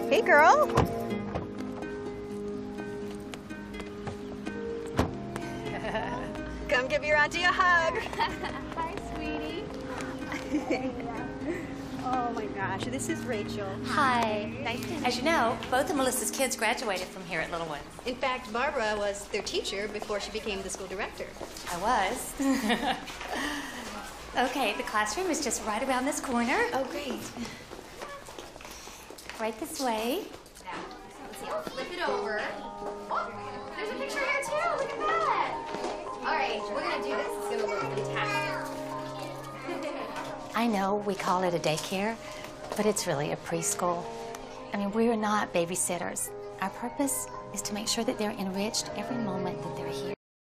Hey, girl. Come give your auntie a hug. Hi, sweetie. Oh my gosh, this is Rachel. Hi. Nice to meet you. As you know, both of Melissa's kids graduated from here at Little Ones. In fact, Barbara was their teacher before she became the school director. I was. Okay, the classroom is just right around this corner. Oh, great. Right this way. Now, let's see, I'll flip it over. Oh, there's a picture here too, look at that. All right, we're gonna do this, it's gonna look fantastic. I know we call it a daycare, but it's really a preschool. I mean, we are not babysitters. Our purpose is to make sure that they're enriched every moment that they're here.